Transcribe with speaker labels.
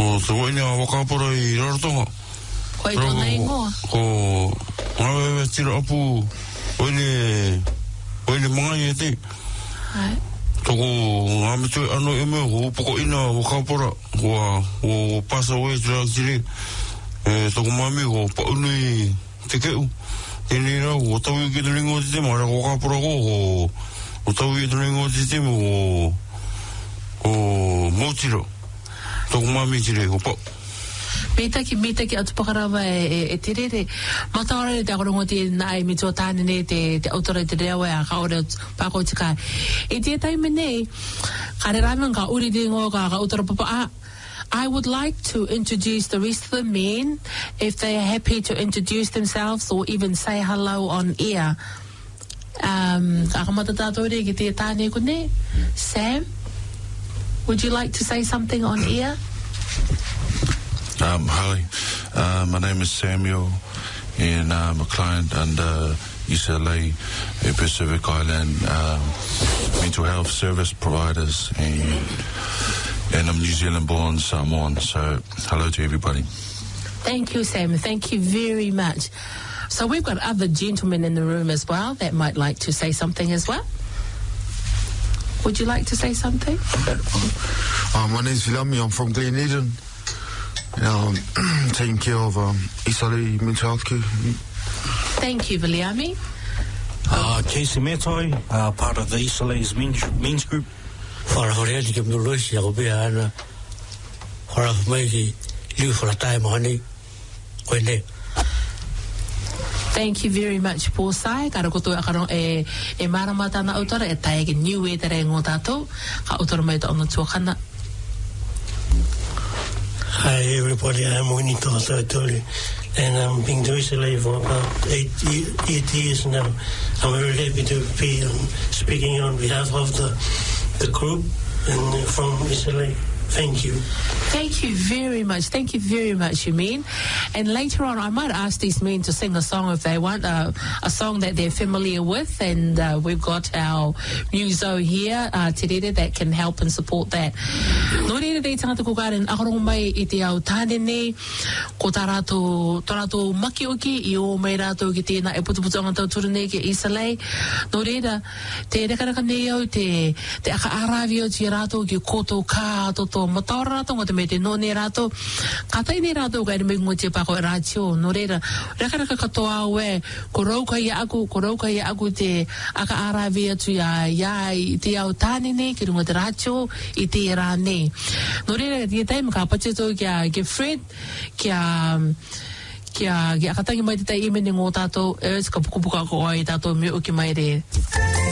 Speaker 1: te waina wakapura I rarotonga.
Speaker 2: Koe tōna ingoa.
Speaker 1: Ko ngawe tira apu oine mangai e te.
Speaker 2: Hai.
Speaker 1: Toko ngā mitu ano e mea ko upoko ina wakapura ko pasa oe tira tiri. Toko mami ko paunui te keu. Tēnei rau ko tau I ki te ringo te temo. Ara ko wakapura ko tau I te ringo te temo ko mōtiro. Toko mami tiri ko pau.
Speaker 2: Mita ki atu pakarawa e te rere. Mataore te akorongo te nai mitua tānene te autora te reawa a kaore pako tika. E te taime nei, kare ramen ka uri dingo ka autora papa. I would like to introduce the rest of the men, if they are happy to introduce themselves or even say hello on air. Akamata tātou re ki te tāne kone. Sam, would you like to say something on air?
Speaker 3: Hi, my name is Samuel, and I'm a client under UCLA Pacific Island mental health service providers, and I'm New Zealand born Samoan, so hello to everybody.
Speaker 2: Thank you, Sam. Thank you very much. So we've got other gentlemen in the room as well that might like to say something as well. Would you like to say something?
Speaker 4: My name's Vilami, I'm from Glen Eden. Taking care of Isale mental health care.
Speaker 2: Thank you, Viliami.
Speaker 5: Casey Metoi, part of the Isale's men's group.
Speaker 6: Whara horea ki me uroisi a kopea ana. Whara mai ki liu whara tae mahani. Koe ne.
Speaker 2: Thank you very much, Paul Sai. Kara koto akarong e maramata na autora e tae ki new e tere ngō tātou. Ka autora mai ta ono tuakana.
Speaker 6: Hi everybody, I'm Winnie Tohasautori, and I'm being to Isale for about 8 years now. I'm very happy to be speaking on behalf of the group and from Isale. Thank you.
Speaker 2: Thank you very much. Thank you very much, you mean. And later on, I might ask these men to sing a song if they want, a song that they're familiar with. And we've got our muso here, Te Rere, that can help and support that. Nō rere rei tangata ko kāren, akorong mai I te au tānene, ko tā rātou maki oki, I o mai rātou ki tēnā e putuputu anga tau turune ki Isale. Nō rere, te rekaraka nei au, te aka arawi o ti rātou ki koto kā, toto mataora rātou, ngā te me te nō ne rātou. Kātai ne rātou kai me ngō te pako e rātio, nō rere, rekaraka katoa au e, ko rauka I aku te aka arawi atu I te au tānene, ki runga te rātio, I te rā nei. Nō reira, te taime ka pacheto kia Fred, kia akatangi mai te tai imeni ngō tātou, ka pukupuka ko ai tātou me uki mai re.